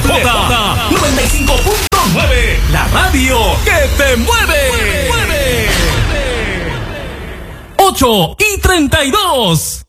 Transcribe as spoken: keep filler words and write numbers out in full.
noventa y cinco punto nueve, la radio que te mueve. mueve, mueve. ocho y treinta y dos.